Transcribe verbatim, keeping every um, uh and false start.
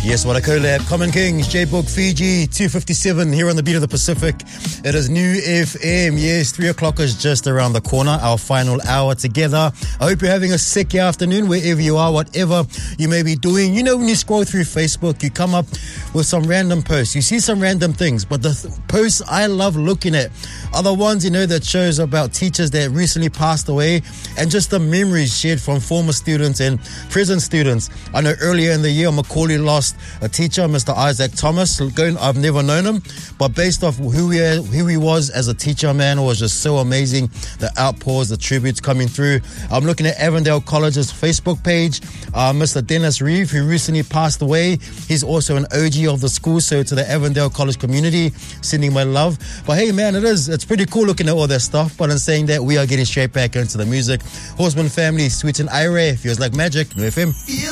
Yes, what a collab. Common Kings, J-Book, Fiji, two fifty-seven here on the Beat of the Pacific. It is New F M. Yes, three o'clock is just around the corner, our final hour together. I hope you're having a sick afternoon wherever you are, whatever you may be doing. You know, when you scroll through Facebook, you come up with some random posts. You see some random things, but the th- posts I love looking at are the ones, you know, that shows about teachers that recently passed away and just the memories shared from former students and present students. I know earlier in the year, Macaulay lost a teacher, Mister Isaac Thomas. Going, I've never known him, but based off who he, who he was as a teacher, man, it was just so amazing. The outpours, the tributes coming through. I'm looking at Avondale College's Facebook page. Uh, Mister Dennis Reeve, who recently passed away. He's also an O G of the school, so to the Avondale College community, sending my love. But hey, man, it is, it's pretty cool looking at all that stuff. But in saying that, we are getting straight back into the music. Horseman family, Sweet and Ira, feels like magic. New F M.